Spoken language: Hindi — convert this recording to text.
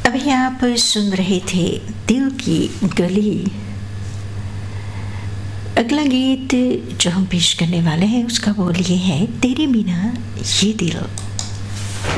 अभी आप सुन रहे थे दिल की गली। अगला गीत जो हम पेश करने वाले हैं उसका बोल ये है, तेरे बिना ये दिल